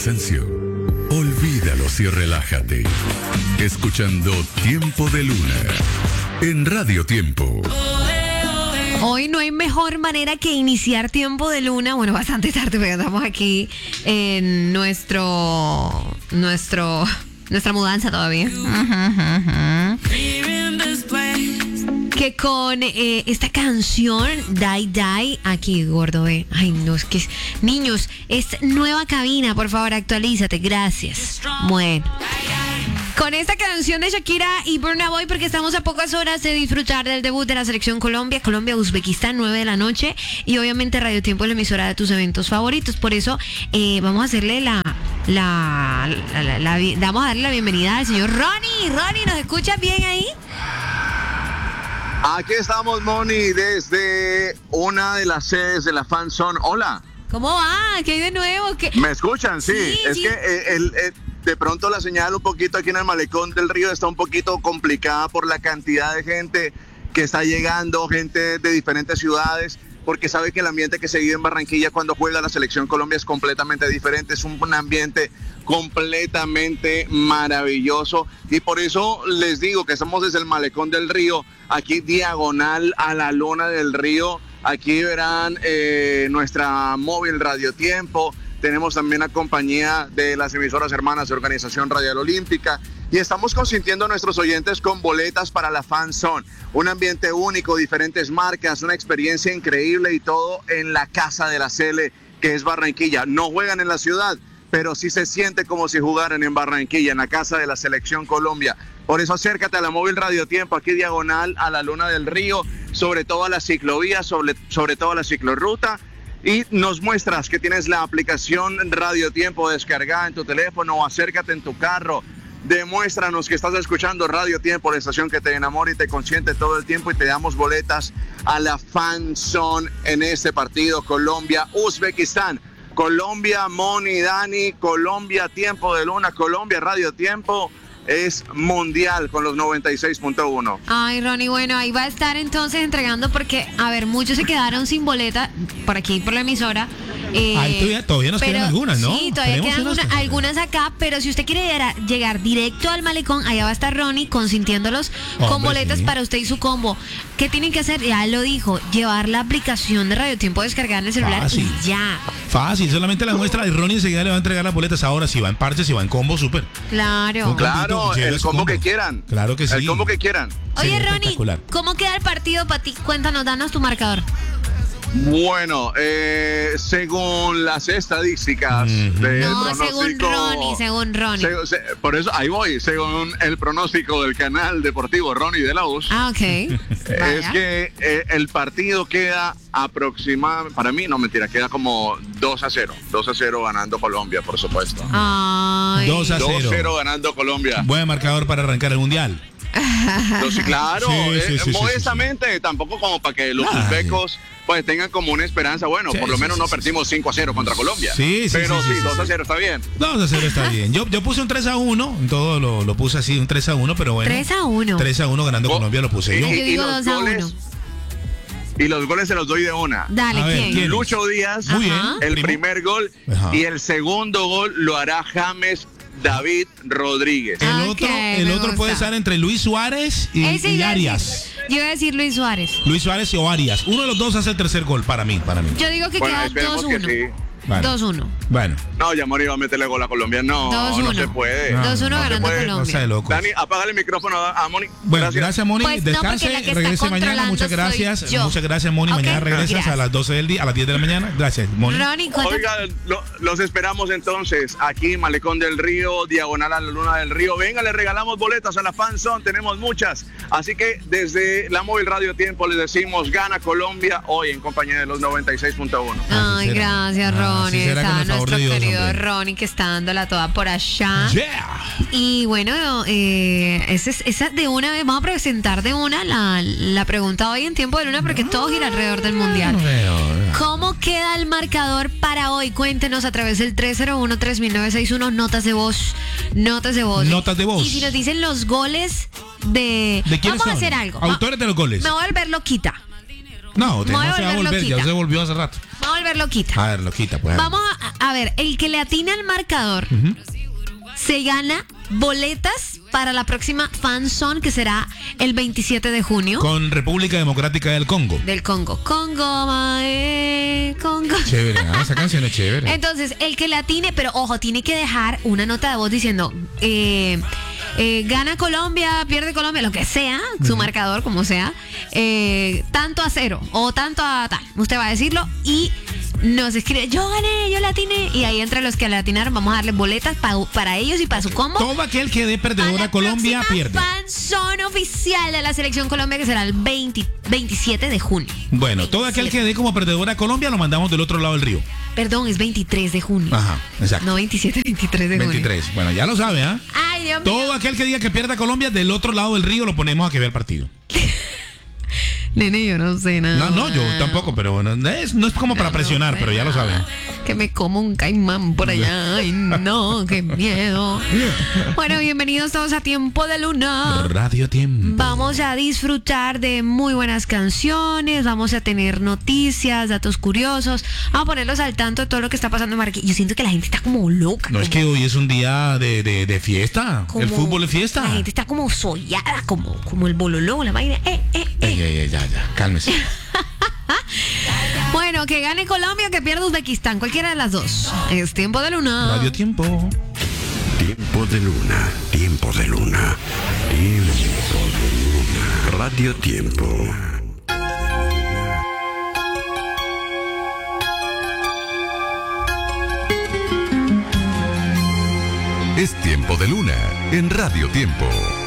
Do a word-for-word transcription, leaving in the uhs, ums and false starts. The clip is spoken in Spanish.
cansancio, olvídalos y relájate. Escuchando Tiempo de Luna en Radio Tiempo. Hoy no hay mejor manera que iniciar Tiempo de Luna. Bueno, bastante tarde, pero estamos aquí en nuestro, nuestro, nuestra mudanza todavía. Uh-huh, uh-huh. Que con eh, esta canción, Die Die, aquí, gordo, eh. Ay, no, es que es, niños, es nueva cabina, por favor, actualízate, gracias. Bueno. Con esta canción de Shakira y Burna Boy, porque estamos a pocas horas de disfrutar del debut de la selección Colombia, Colombia-Uzbekistán, nueve de la noche, y obviamente Radio Tiempo es la emisora de tus eventos favoritos. Por eso eh, vamos a hacerle la, la, la, la, la, la vamos a darle la bienvenida al señor Ronnie. Ronnie, ¿nos escuchas bien ahí? Aquí estamos, Moni, desde una de las sedes de la Fan Zone. Hola. ¿Cómo va? ¿Qué hay de nuevo? ¿Qué? ¿Me escuchan? Sí, sí es sí. que eh, el... el de pronto la señal un poquito aquí en el Malecón del Río está un poquito complicada por la cantidad de gente que está llegando, gente de diferentes ciudades, porque sabe que el ambiente que se vive en Barranquilla cuando juega la selección Colombia es completamente diferente, es un ambiente completamente maravilloso, y por eso les digo que estamos desde el Malecón del Río, aquí diagonal a la luna del río. Aquí verán eh, nuestra móvil Radio Tiempo. Tenemos también la compañía de las emisoras hermanas de Organización Radial Olímpica, y estamos consintiendo a nuestros oyentes con boletas para la Fan Zone. Un ambiente único, diferentes marcas, una experiencia increíble, y todo en la casa de la Cele, que es Barranquilla. No juegan en la ciudad, pero sí se siente como si jugaran en Barranquilla, en la casa de la Selección Colombia. Por eso acércate a la móvil Radio Tiempo, aquí diagonal a la Luna del Río, sobre todo a la ciclovía, sobre, sobre todo a la ciclorruta, y nos muestras que tienes la aplicación Radio Tiempo descargada en tu teléfono, o acércate en tu carro. Demuéstranos que estás escuchando Radio Tiempo, la estación que te enamora y te consiente todo el tiempo, y te damos boletas a la Fan Zone en este partido Colombia-Uzbekistán. Colombia, Moni, Dani, Colombia, Tiempo de Luna, Colombia, Radio Tiempo. Es mundial con los noventa y seis punto uno. Ay, Ronnie, bueno, ahí va a estar entonces entregando, porque, a ver, muchos se quedaron sin boleta por aquí, por la emisora. Eh, Ay, todavía, todavía nos pero, quedan algunas, ¿no? Sí, todavía Tenemos quedan unas una, algunas acá, pero si usted quiere llegar, llegar directo al Malecón, allá va a estar Ronnie consintiéndolos con Hombre, boletas sí. para usted y su combo. ¿Qué tienen que hacer? Ya lo dijo, llevar la aplicación de Radio Tiempo descargada en el celular Fácil. y ya. Fácil, solamente la muestra y Ronnie enseguida le va a entregar las boletas. Ahora, si va en parche, si va en combo, súper. Claro. Un Claro, compito, el llega su combo combo. que quieran. Claro que sí. El combo que quieran. Oye, Sí, Ronnie, espectacular. ¿cómo queda el partido para ti? Cuéntanos, danos tu marcador. Bueno, eh, según las estadísticas Uh-huh. del No, pronóstico, según Ronnie, según Ronnie. se- se- por eso ahí voy, según el pronóstico del canal deportivo Ronnie de la U S, Ah, ok. es Vaya. que eh, el partido queda aproximadamente, para mí no mentira, queda como dos a cero, dos a cero ganando Colombia, por supuesto. Ay. Dos a dos a cero. cero ganando Colombia. Buen marcador para arrancar el mundial. Entonces, claro, Sí, eh, sí, sí, sí, modestamente, tampoco como para que los Ay. uzbecos pues tengan como una esperanza. Bueno, Sí, por lo sí, menos sí, no sí, perdimos cinco a cero contra Colombia. Sí, sí, Pero sí, sí, sí, sí, dos a sí. cero está bien. dos a cero está bien. Yo, yo puse un tres a uno, en todo lo, lo puse así, un tres a uno, pero bueno. tres a uno. tres a uno ganando Oh, Colombia lo puse yo. Yo digo los dos a goles, uno. y los goles se los doy de una. Dale, A ver, ¿quién? ¿quién? Lucho Díaz, Muy bien. Ajá. el primo. primer gol, Ajá. y el segundo gol lo hará James David Rodríguez. El Ok, otro, el me otro gusta. puede estar entre Luis Suárez y, Ese y iba a Arias. decir- Yo iba a decir Luis Suárez. Luis Suárez o Arias. Uno de los dos hace el tercer gol para mí, para mí. Yo digo que Bueno, queda esperemos dos que uno. sí. Bueno. dos uno. Bueno, No, Yamor iba a meterle gol a Colombia. No, dos no uno. se puede. No, dos uno no se ganando puede. no Colombia. sea de locos. Dani, apágale el micrófono a, a Moni. Bueno, gracias, Moni. Pues no, Descanse, porque la que está regrese mañana. controlando Muchas soy gracias. yo. Muchas gracias, Moni. Ok, Mañana regresas gracias. a las doce del día, a las diez de la mañana. Gracias, Moni. Ronnie, ¿cuánto? Oiga, lo- los esperamos entonces aquí, Malecón del Río, diagonal a la Luna del Río. Venga, le regalamos boletas a la Fan Zone, tenemos muchas. Así que desde la móvil Radio Tiempo les decimos, gana Colombia hoy en compañía de los noventa y seis punto uno. Así Ay, será. gracias, Ah, así Ronnie. será, con Está el favor nuestro de Dios, querido hombre. Ronnie, que está dándola toda por allá. Yeah. Y bueno, eh, esa, es- esa de una vez, vamos a presentar de una la, la pregunta hoy en Tiempo de Luna, porque todo gira alrededor del Mundial. No veo, veo. ¿Cómo queda el marcador para hoy? Cuéntenos a través del tres cero uno, tres mil novecientos sesenta y uno, notas de voz, notas de voz. Notas de voz. Y si nos dicen los goles de... ¿De quiénes Vamos a son? hacer algo. Autores de los goles. Me voy a volver loquita. No, usted Me voy a no se va a volver volver, ya loquita. se volvió hace rato. Me voy a volver loquita. A ver, loquita, pues. Vamos a, a ver, el que le atina al marcador Uh-huh. se gana boletas para la próxima Fan Zone, que será el veintisiete de junio. Con República Democrática del Congo. Del Congo. Congo, mae, Congo. Chévere, ¿ah? Esa canción es chévere. Entonces, el que le atine, pero ojo, tiene que dejar una nota de voz diciendo, eh, eh, gana Colombia, pierde Colombia, lo que sea, su marcador, como sea, eh, tanto a cero o tanto a tal. Usted va a decirlo y nos escribe, yo gané, yo la atiné. Y ahí entre los que le atinaron vamos a darle boletas pa, para ellos y para su combo. Todo aquel que dé perdedora a Colombia pierde. Fan Zone oficial de la Selección Colombia, que será el veinte, veintisiete de junio. Bueno, todo aquel que dé como perdedora a Colombia lo mandamos del otro lado del río. Perdón, es veintitrés de junio. Ajá, exacto. No veintisiete, veintitrés de junio. veintitrés. Bueno, ya lo sabe, ¿ah? Ay, Dios mío. Todo aquel que diga que pierda a Colombia del otro lado del río lo ponemos a que vea el partido. Nene, yo no sé nada. No, no, yo tampoco, pero bueno, no es, no es como para presionar, pero ya lo saben. Que me como un caimán por allá. Ay, no, qué miedo. Bueno, bienvenidos todos a Tiempo de Luna. Radio Tiempo. Vamos a disfrutar de muy buenas canciones, vamos a tener noticias, datos curiosos, vamos a ponerlos al tanto de todo lo que está pasando en Barranquilla. Yo siento que la gente está como loca. No, es como- que hoy es un día de, de, de fiesta. como- El fútbol es fiesta. La gente está como sollada, como, como el bololó, la vaina. Eh, eh, eh. Ey, ey, ey, ya, ya, cálmese. Bueno, que gane Colombia o que pierda Uzbekistán, cualquiera de las dos. Es Tiempo de Luna. Radio Tiempo. Tiempo de luna, tiempo de luna, tiempo de luna. Radio Tiempo. Es Tiempo de Luna en Radio Tiempo.